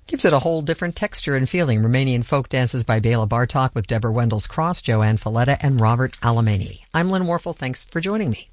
Gives it a whole different texture and feeling. Romanian folk dances by Bela Bartok with Deborah Wendell Cross, Joanne Falletta, and Robert Alemany. I'm Lynn Warfel. Thanks for joining me.